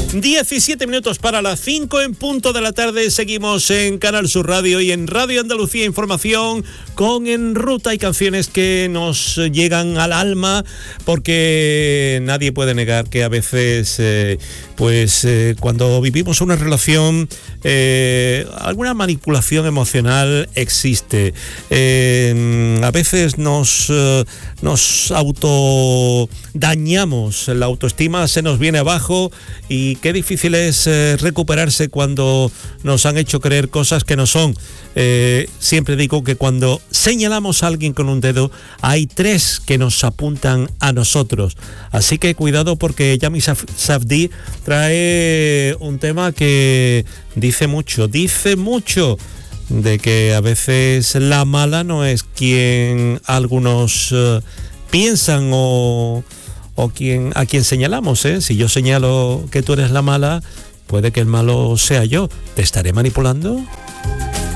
17 minutos para las 5 en punto de la tarde. Seguimos en Canal Sur Radio y en Radio Andalucía Información con En Ruta. Hay canciones que nos llegan al alma porque nadie puede negar que a veces cuando vivimos una relación alguna manipulación emocional existe. A veces nos autodañamos, la autoestima se nos viene abajo y qué difícil es recuperarse cuando nos han hecho creer cosas que no son. Siempre digo que cuando señalamos a alguien con un dedo, hay 3 que nos apuntan a nosotros. Así que cuidado porque Yami Safdie trae un tema que dice mucho de que a veces la mala no es quien algunos piensan o a quien señalamos, ¿eh? Si yo señalo que tú eres la mala, puede que el malo sea yo. ¿Te estaré manipulando?